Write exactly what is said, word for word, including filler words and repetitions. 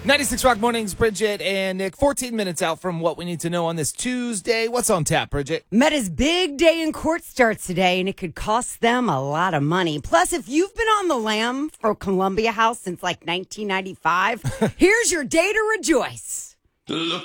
ninety-six Rock Mornings, Bridget and Nick, fourteen minutes out from what we need to know on this Tuesday. What's on tap, Bridget? Meta's big day in court starts today, and it could cost them a lot of money. Plus, if you've been on the lam for Columbia House since like nineteen ninety-five, here's your day to rejoice.